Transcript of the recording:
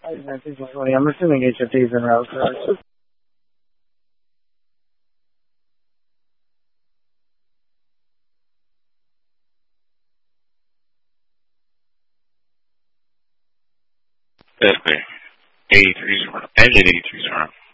1920. I'm assuming HFTs en route, correct? That's clear. 83 engine 83 0.